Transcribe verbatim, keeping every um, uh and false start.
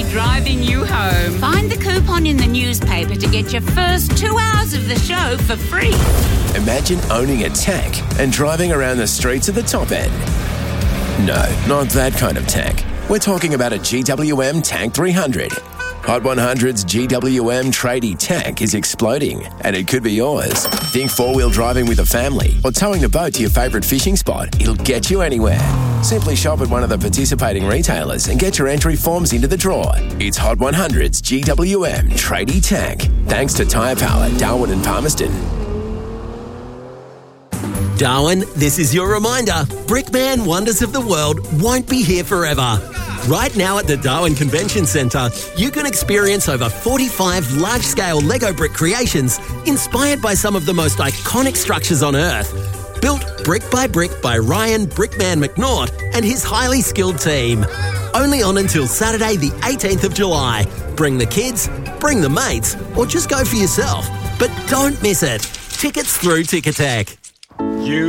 driving you home. Find the coupon in the newspaper to get your first two hours of the show for free. Imagine owning a tank and driving around the streets of the top end. No, not that kind of tank. We're talking about a G W M Tank three hundred. Hot one hundred's G W M tradie tank is exploding, and it could be yours. Think four-wheel driving with a family or towing a boat to your favourite fishing spot. It'll get you anywhere. Simply shop at one of the participating retailers and get your entry forms into the draw. It's Hot one hundred's G W M tradie tank. Thanks to Tyre Power, Darwin and Palmerston. Darwin, this is your reminder. Brickman Wonders of the World won't be here forever. Right now at the Darwin Convention Centre, you can experience over forty-five large-scale Lego brick creations inspired by some of the most iconic structures on Earth. Built brick by brick by Ryan Brickman McNaught and his highly skilled team. Only on until Saturday the eighteenth of July. Bring the kids, bring the mates, or just go for yourself. But don't miss it. Tickets through Ticketek. You